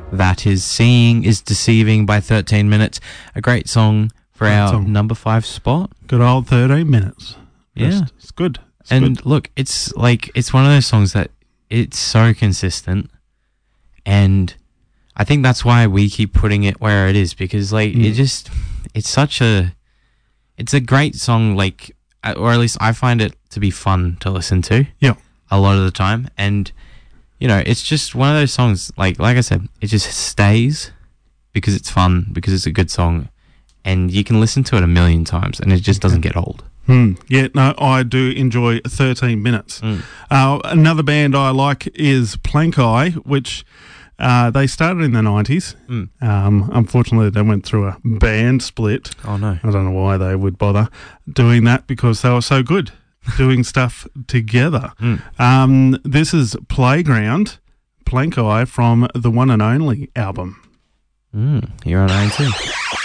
That is Seeing is Deceiving by 13 Minutes. A great song for our number 5 spot. Good old 13 minutes. Yeah. It's good. Look, it's one of those songs that it's so consistent, and I think that's why we keep putting it where it is, because it's a great song, or at least I find it to be fun to listen to. Yeah. A lot of the time, and it's just one of those songs, like I said, it just stays because it's fun, because it's a good song, and you can listen to it a million times and it just doesn't get old. Yeah, no, I do enjoy 13 minutes. Another band I like is Plank Eye, which they started in the 90s. Unfortunately, they went through a band split. Oh, no. I don't know why they would bother doing that, because they were so good doing stuff together. This is Playground, Plank Eye, from the One and Only album. You're on 92.